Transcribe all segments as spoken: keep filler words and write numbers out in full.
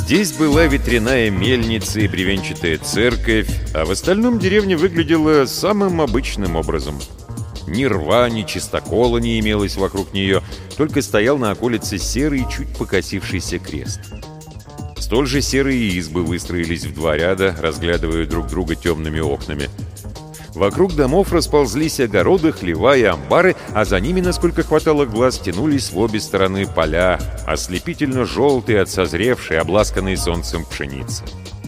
Здесь была ветряная мельница и бревенчатая церковь, а в остальном деревня выглядела самым обычным образом. Ни рва, ни чистокола не имелось вокруг нее, только стоял на околице серый, чуть покосившийся крест. Столь же серые избы выстроились в два ряда, разглядывая друг друга темными окнами. Вокруг домов расползлись огороды, хлева и амбары, а за ними, насколько хватало глаз, тянулись в обе стороны поля, ослепительно желтые от созревшей, обласканной солнцем пшеницы.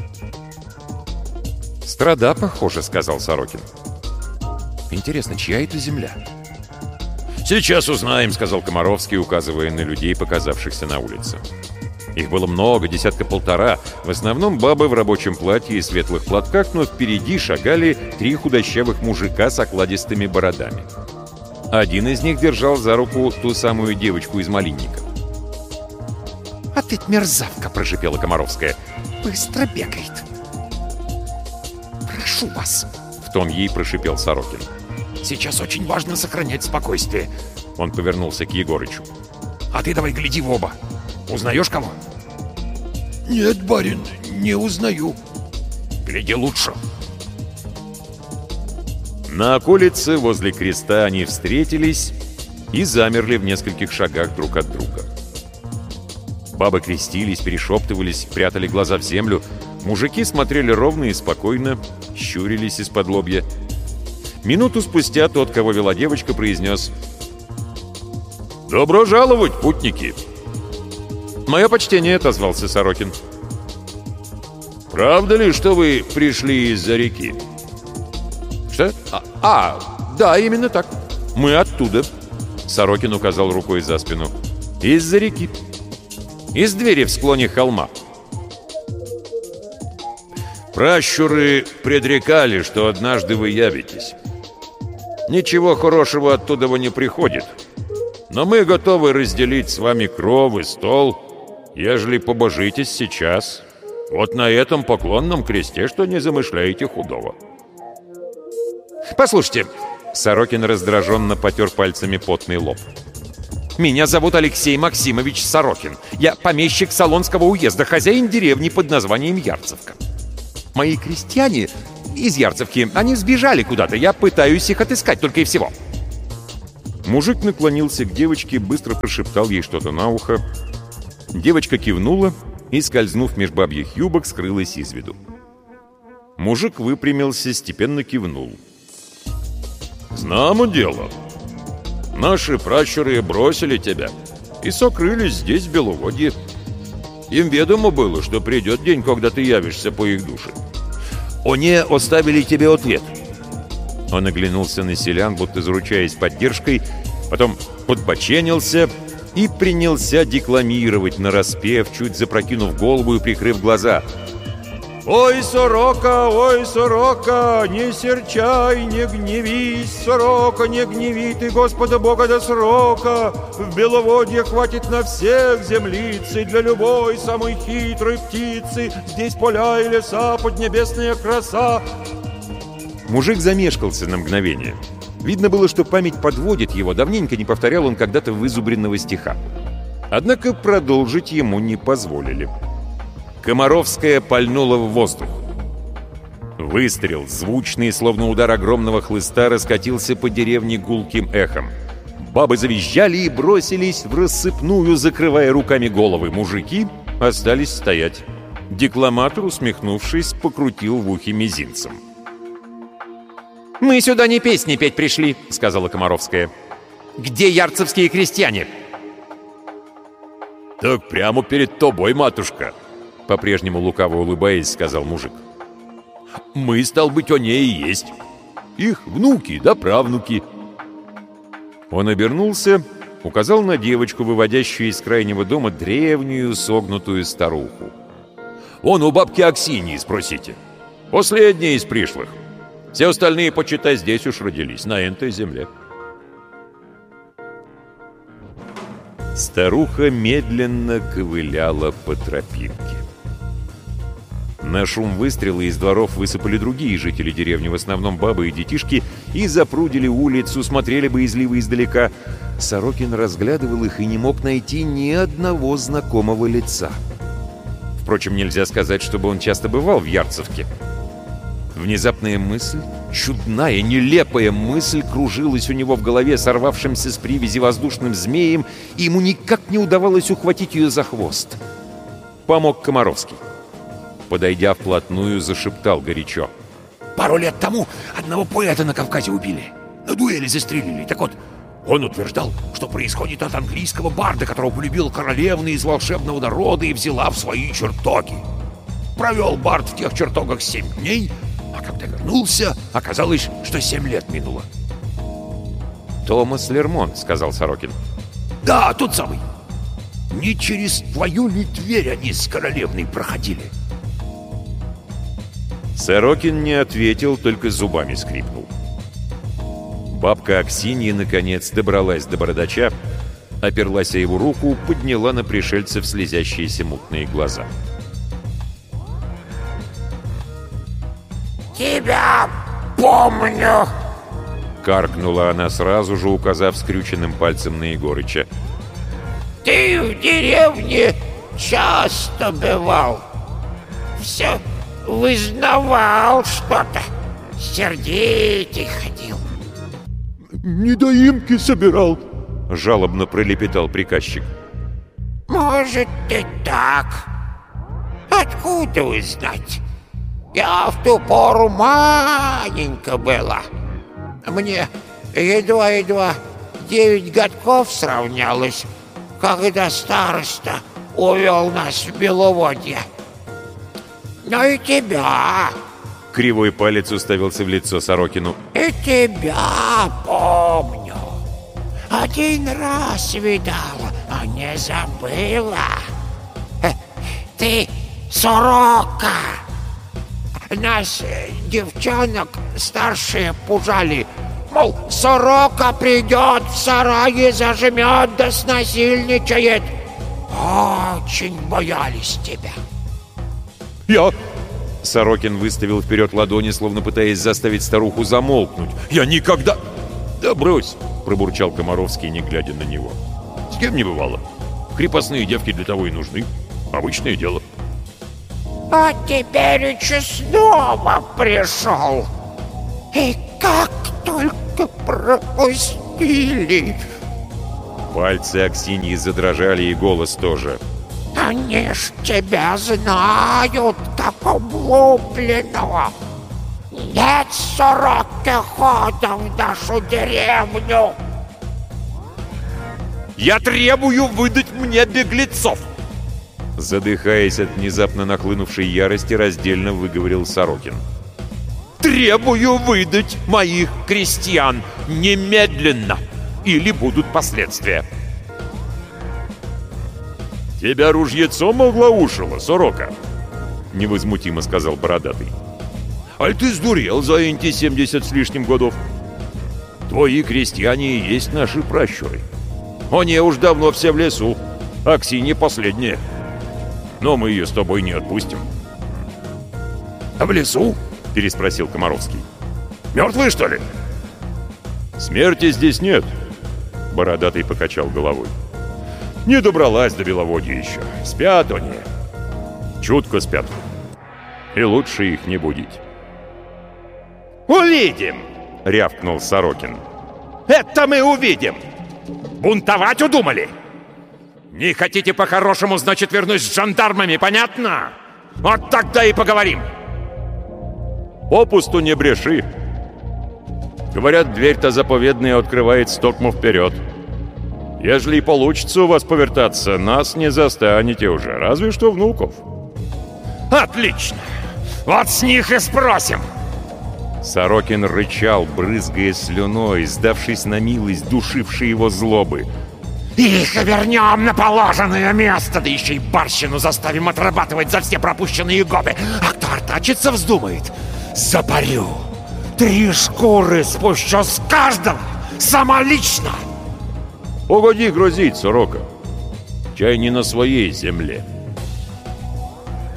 «Страда, похоже», — сказал Сорокин. «Интересно, чья это земля?» «Сейчас узнаем», — сказал Комаровский, указывая на людей, показавшихся на улице. Их было много, десятка-полтора, в основном бабы в рабочем платье и светлых платках, но впереди шагали три худощавых мужика с окладистыми бородами. Один из них держал за руку ту самую девочку из малинника. «А ты мерзавка!» — прошипела Комаровская. «Быстро бегает!» «Прошу вас!» — в тон ей прошипел Сорокин. «Сейчас очень важно сохранять спокойствие!» Он повернулся к Егорычу. «А ты давай гляди в оба! Узнаешь кого?» «Нет, барин, не узнаю». «Гляди лучше». На околице возле креста они встретились и замерли в нескольких шагах друг от друга. Бабы крестились, перешептывались, прятали глаза в землю. Мужики смотрели ровно и спокойно, щурились из-под лобья. Минуту спустя тот, кого вела девочка, произнес: «Добро жаловать, путники!» «Мое почтение», — отозвался Сорокин. «Правда ли, что вы пришли из-за реки?» «Что? А, а, да, именно так. Мы оттуда», — Сорокин указал рукой за спину. «Из-за реки. Из двери в склоне холма». «Пращуры предрекали, что однажды вы явитесь. Ничего хорошего оттуда не приходит, но мы готовы разделить с вами кров и стол, ежели побожитесь сейчас, вот на этом поклонном кресте, что не замышляете худого». «Послушайте», — Сорокин раздраженно потер пальцами потный лоб. «Меня зовут Алексей Максимович Сорокин. Я помещик Солонского уезда, хозяин деревни под названием Ярцевка. Мои крестьяне из Ярцевки, они сбежали куда-то. Я пытаюсь их отыскать, только и всего». Мужик наклонился к девочке, быстро прошептал ей что-то на ухо. Девочка кивнула и, скользнув меж бабьих юбок, скрылась из виду. Мужик выпрямился, степенно кивнул. «Знамо дело. Наши пращуры бросили тебя и сокрылись здесь, в Беловодье. Им ведомо было, что придет день, когда ты явишься по их душе. Они оставили тебе ответ». Он оглянулся на селян, будто заручаясь поддержкой, потом подбоченился и принялся декламировать нараспев, чуть запрокинув голову и прикрыв глаза. «Ой, сорока, ой, сорока, не серчай, не гневись, сорока, не гневи ты Господа Бога до срока. В Беловодье хватит на всех землицы, для любой самой хитрой птицы. Здесь поля и леса, поднебесная краса». Мужик замешкался на мгновение. Видно было, что память подводит его, давненько не повторял он когда-то вызубренного стиха. Однако продолжить ему не позволили. Комаровская пальнула в воздух. Выстрел, звучный, словно удар огромного хлыста, раскатился по деревне гулким эхом. Бабы завизжали и бросились в рассыпную, закрывая руками головы. Мужики остались стоять. Декламатор, усмехнувшись, покрутил в ухе мизинцем. «Мы сюда не песни петь пришли», — сказала Комаровская. «Где ярцевские крестьяне?» «Так прямо перед тобой, матушка», — по-прежнему лукаво улыбаясь, сказал мужик. «Мы, стал быть, они и есть. Их внуки да правнуки». Он обернулся, указал на девочку, выводящую из крайнего дома древнюю согнутую старуху. «Вон у бабки Аксиньи спросите. Последняя из пришлых. Все остальные, почитай, здесь уж родились, на этой земле». Старуха медленно ковыляла по тропинке. На шум выстрела из дворов высыпали другие жители деревни, в основном бабы и детишки, и запрудили улицу, смотрели боязливо издалека. Сорокин разглядывал их и не мог найти ни одного знакомого лица. Впрочем, нельзя сказать, чтобы он часто бывал в Ярцевке. Внезапная мысль, чудная, нелепая мысль кружилась у него в голове сорвавшимся с привязи воздушным змеем, и ему никак не удавалось ухватить ее за хвост. Помог Комаровский. Подойдя вплотную, зашептал горячо. Пару лет тому одного поэта на Кавказе убили. На дуэли застрелили. Так вот, он утверждал, что происходит от английского барда, которого полюбил королевна из волшебного народа и взяла в свои чертоги. Провел бард в тех чертогах семь дней, а когда вернулся, оказалось, что семь лет минуло. «Томас Лермонт», — сказал Сорокин. Да, тот самый. Не через твою ли дверь они с королевной проходили? Сорокин не ответил, только зубами скрипнул. Бабка Аксинья, наконец, добралась до бородача, оперлась о его руку, подняла на пришельцев слезящиеся мутные глаза. «Тебя помню!» — каркнула она сразу же, указав скрюченным пальцем на Егорыча. «Ты в деревне часто бывал. Все вызнавал что-то. Сердитый ходил». «Недоимки собирал», — жалобно пролепетал приказчик. «Может, и так. Откуда вы знать? Я в ту пору маленько была. Мне едва-едва девять годков сравнялось, когда староста увел нас в Беловодье. Ну и тебя...» Кривой палец уставился в лицо Сорокину. «И тебя помню. Один раз видала, а не забыла. Э, Ты сорока. Нас, э, девчонок, старшие пужали. Мол, сорока придет в сарае, зажмет да снасильничает. Очень боялись тебя». «Я...» Сорокин выставил вперед ладони, словно пытаясь заставить старуху замолкнуть. «Я никогда...» «Да брось!» — пробурчал Комаровский, не глядя на него. «С кем не бывало. Крепостные девки для того и нужны. Обычное дело». «А теперь еще снова пришел. И как только пропустили!» Пальцы Аксиньи задрожали, и голос тоже. «Они ж тебя знают, как облупленного. Нет сороки хода в нашу деревню». «Я требую выдать мне беглецов!» Задыхаясь от внезапно нахлынувшей ярости, раздельно выговорил Сорокин. «Требую выдать моих крестьян немедленно, или будут последствия». «Тебя ружьецом оглаушило, сорока!» — невозмутимо сказал бородатый. «Аль ты сдурел за эти семьдесят с лишним годов? Твои крестьяне и есть наши пращуры. Они уж давно все в лесу, а Ксения последняя. Но мы ее с тобой не отпустим». «А в лесу?» — переспросил Комаровский. «Мертвые, что ли?» «Смерти здесь нет», — бородатый покачал головой. «Не добралась до Беловодья еще. Спят они. Чутко спят. И лучше их не будить». «Увидим!» — рявкнул Сорокин. «Это мы увидим! Бунтовать удумали? Не хотите по-хорошему, значит, вернусь с жандармами, понятно? Вот тогда и поговорим!» «Попусту не бреши. Говорят, дверь-то заповедная открывает стокму вперед. Ежели и получится у вас повертаться, нас не застанете уже, разве что внуков». «Отлично! Вот с них и спросим!» Сорокин рычал, брызгая слюной, сдавшись на милость душившей его злобы. «Их вернем на положенное место, да еще и барщину заставим отрабатывать за все пропущенные годы. А кто артачиться вздумает, запарю. Три шкуры спущу с каждого, самолично!» «Погоди грозить, сорока. Чай не на своей земле».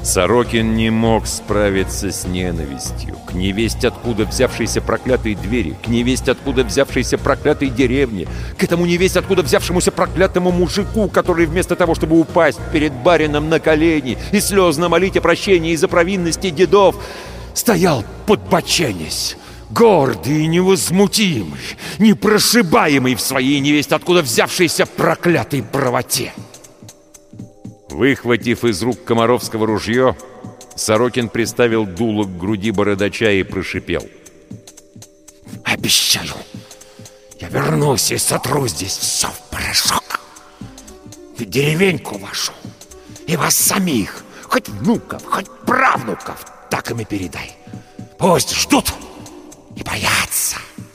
Сорокин не мог справиться с ненавистью к невесть откуда взявшейся проклятой двери, к невесть откуда взявшейся проклятой деревне, к этому невесть откуда взявшемуся проклятому мужику, который вместо того, чтобы упасть перед барином на колени и слезно молить о прощении из-за провинности дедов, стоял подбоченясь, гордый и невозмутимый, непрошибаемый в своей невесть откуда взявшейся проклятой правоте. Выхватив из рук Комаровского ружье, Сорокин приставил дуло к груди бородача и прошипел: «Обещаю, я вернусь и сотру здесь все в порошок. И деревеньку вашу, и вас самих, хоть внуков, хоть правнуков, так им и передай. Пусть ждут и боятся».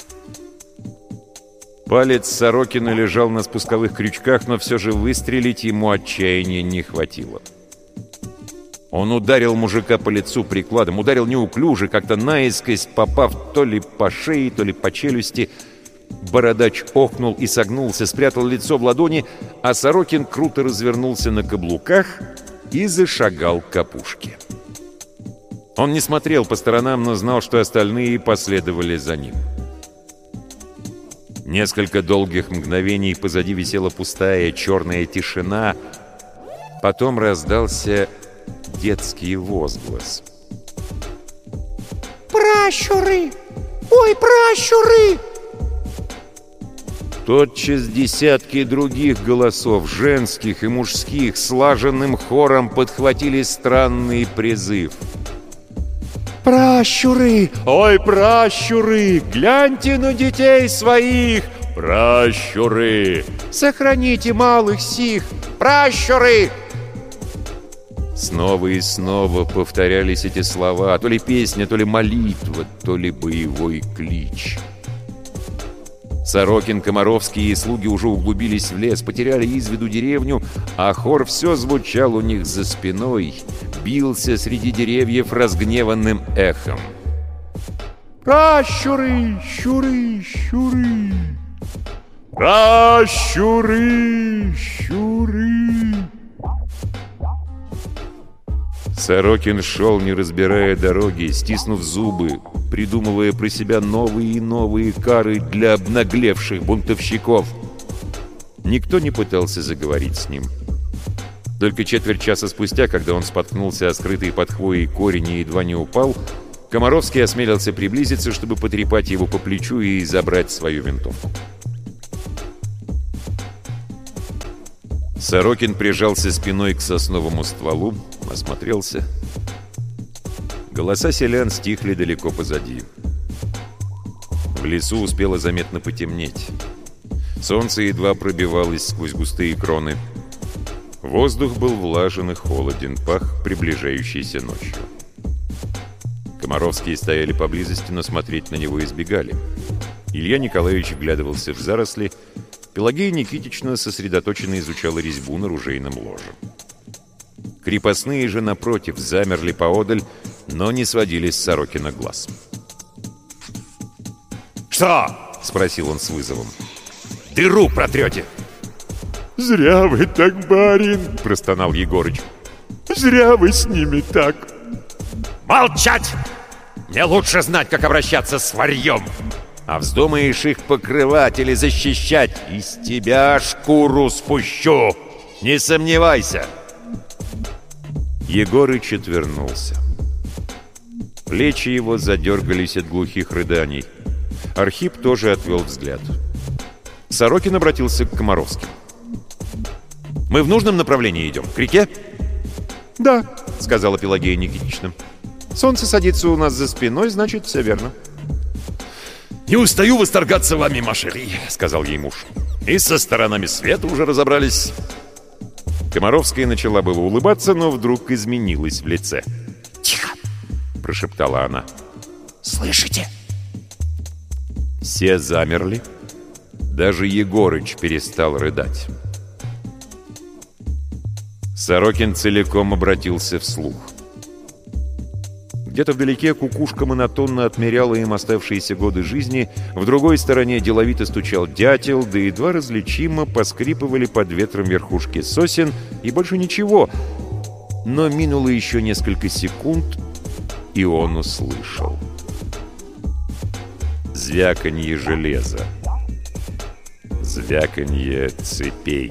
Палец Сорокина лежал на спусковых крючках, но все же выстрелить ему отчаяния не хватило. Он ударил мужика по лицу прикладом, ударил неуклюже, как-то наискось, попав то ли по шее, то ли по челюсти. Бородач охнул и согнулся, спрятал лицо в ладони, а Сорокин круто развернулся на каблуках и зашагал к опушке. Он не смотрел по сторонам, но знал, что остальные последовали за ним. Несколько долгих мгновений позади висела пустая черная тишина. Потом раздался детский возглас. «Пращуры! Ой, пращуры!» Тотчас десятки других голосов, женских и мужских, слаженным хором подхватили странный призыв. «Пращуры! Ой, пращуры! Гляньте на детей своих! Пращуры! Сохраните малых сих! Пращуры!» Снова и снова повторялись эти слова, то ли песня, то ли молитва, то ли боевой клич. Сорокин, Комаровский и слуги уже углубились в лес, потеряли из виду деревню, а хор все звучал у них за спиной, бился среди деревьев разгневанным эхом. «Пращуры, щуры, щуры! Пращуры, щуры!» Сорокин шел, не разбирая дороги, стиснув зубы, придумывая про себя новые и новые кары для обнаглевших бунтовщиков. Никто не пытался заговорить с ним. Только четверть часа спустя, когда он споткнулся о скрытый под хвоей корень и едва не упал, Комаровский осмелился приблизиться, чтобы потрепать его по плечу и забрать свою винтовку. Сорокин прижался спиной к сосновому стволу, осмотрелся. Голоса селян стихли далеко позади. В лесу успело заметно потемнеть. Солнце едва пробивалось сквозь густые кроны. Воздух был влажен и холоден, пах приближающейся ночью. Комаровские стояли поблизости, но смотреть на него избегали. Илья Николаевич вглядывался в заросли. Пелагея Никитична сосредоточенно изучала резьбу на ружейном ложе. Крепостные же, напротив, замерли поодаль, но не сводили с Сорокина глаз. «Что?» — спросил он с вызовом. «Дыру протрете!» «Зря вы так, барин!» — простонал Егорыч. «Зря вы с ними так!» «Молчать! Мне лучше знать, как обращаться с варьем!» «А вздумаешь их покрывать или защищать, из тебя шкуру спущу! Не сомневайся!» Егорыч отвернулся. Плечи его задергались от глухих рыданий. Архип тоже отвел взгляд. Сорокин обратился к Комаровским. «Мы в нужном направлении идем? К реке?» «Да», — сказала Пелагея Никитична. «Солнце садится у нас за спиной, значит, все верно». «Не устаю восторгаться вами, Машери», — сказал ей муж. «И со сторонами света уже разобрались». Комаровская начала было улыбаться, но вдруг изменилась в лице. «Тихо!» — прошептала она. «Слышите?» Все замерли. Даже Егорыч перестал рыдать. Сорокин целиком обратился вслух. Где-то вдалеке кукушка монотонно отмеряла им оставшиеся годы жизни, в другой стороне деловито стучал дятел, да едва различимо поскрипывали под ветром верхушки сосен, и больше ничего. Но минуло еще несколько секунд, и он услышал звяканье железа, звяканье цепей.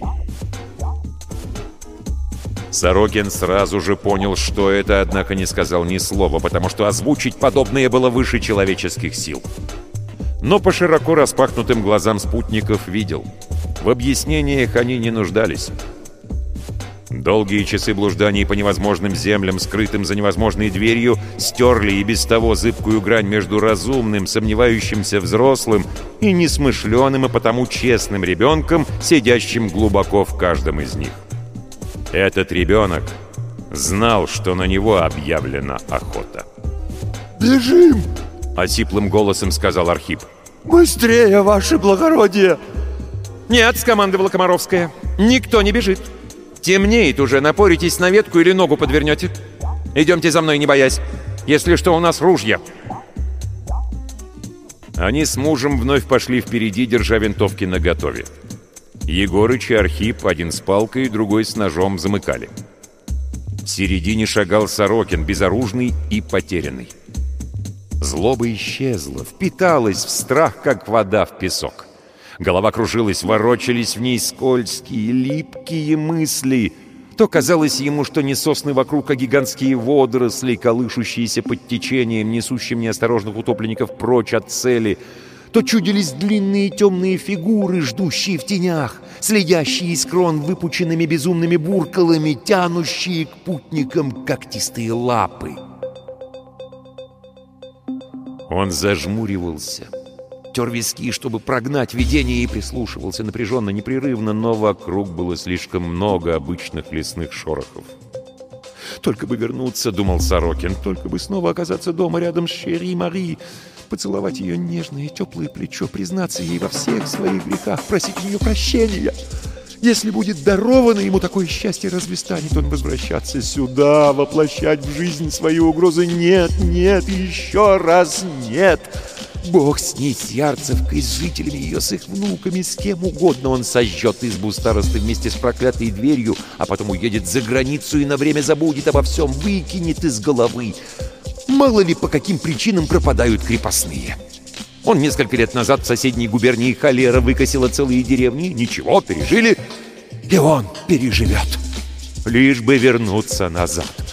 Сорокин сразу же понял, что это, однако не сказал ни слова, потому что озвучить подобное было выше человеческих сил. Но по широко распахнутым глазам спутников видел. В объяснениях они не нуждались. Долгие часы блужданий по невозможным землям, скрытым за невозможной дверью, стерли и без того зыбкую грань между разумным, сомневающимся взрослым и несмышленым и потому честным ребенком, сидящим глубоко в каждом из них. Этот ребенок знал, что на него объявлена охота. «Бежим!» — осиплым голосом сказал Архип. «Быстрее, ваше благородие!» «Нет», — скомандовала Комаровская, — «никто не бежит. Темнеет уже, напоритесь на ветку или ногу подвернете. Идемте за мной, не боясь. Если что, у нас ружья». Они с мужем вновь пошли впереди, держа винтовки наготове. Егорыч и Архип, один с палкой, другой с ножом, замыкали. В середине шагал Сорокин, безоружный и потерянный. Злоба исчезла, впиталась в страх, как вода в песок. Голова кружилась, ворочались в ней скользкие, липкие мысли. То казалось ему, что не сосны вокруг, а гигантские водоросли, колышущиеся под течением, несущим неосторожных утопленников прочь от цели. То чудились длинные темные фигуры, ждущие в тенях, следящие из крон выпученными безумными буркалами, тянущие к путникам когтистые лапы. Он зажмуривался, тер виски, чтобы прогнать видение, и прислушивался напряженно, непрерывно, но вокруг было слишком много обычных лесных шорохов. «Только бы вернуться», — думал Сорокин, — «только бы снова оказаться дома рядом с Шерри Мари, поцеловать ее нежное теплое плечо, признаться ей во всех своих грехах, просить у нее прощения. Если будет даровано ему такое счастье, разве станет он возвращаться сюда, воплощать в жизнь свои угрозы? Нет, нет, еще раз нет. Бог с ней, с Ярцевкой, с жителями ее, с их внуками, с кем угодно он сожжет избу старосты вместе с проклятой дверью, а потом уедет за границу и на время забудет обо всем, выкинет из головы. Мало ли, по каким причинам пропадают крепостные. Он несколько лет назад в соседней губернии холера выкосила целые деревни. Ничего, пережили. И он переживет. Лишь бы вернуться назад.